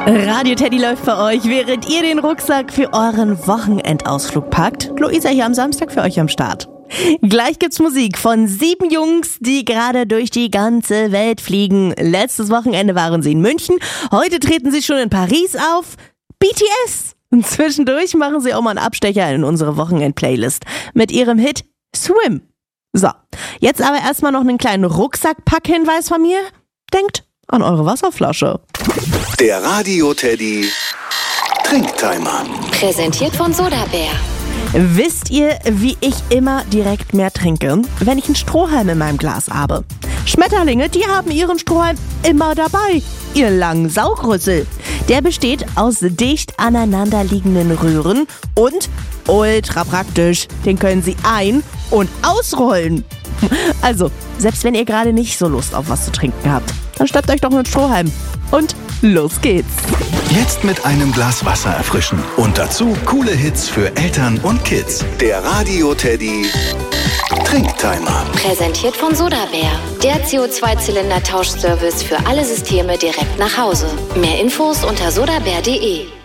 Radio Teddy läuft für euch, während ihr den Rucksack für euren Wochenendausflug packt. Luisa hier am Samstag für euch am Start. Gleich gibt's Musik von 7 Jungs, die gerade durch die ganze Welt fliegen. Letztes Wochenende waren sie in München, heute treten sie schon in Paris auf. BTS! Und zwischendurch machen sie auch mal einen Abstecher in unsere Wochenend-Playlist mit ihrem Hit Swim. So, jetzt aber erstmal noch einen kleinen Rucksackpack-Hinweis von mir. Denkt an eure Wasserflasche. Der Radio Teddy Trinktimer. Präsentiert von Sodabär. Wisst ihr, wie ich immer direkt mehr trinke, wenn ich einen Strohhalm in meinem Glas habe? Schmetterlinge, die haben ihren Strohhalm immer dabei. Ihr langen Saugrüssel. Der besteht aus dicht aneinanderliegenden Röhren und ultra praktisch. Den können Sie ein- und ausrollen. Also, selbst wenn ihr gerade nicht so Lust auf was zu trinken habt, dann schnappt euch doch einen Strohhalm. Und los geht's. Jetzt mit einem Glas Wasser erfrischen. Und dazu coole Hits für Eltern und Kids. Der Radio Teddy Trinktimer. Präsentiert von Sodabär. Der CO2-Zylinder-Tauschservice für alle Systeme direkt nach Hause. Mehr Infos unter sodabär.de.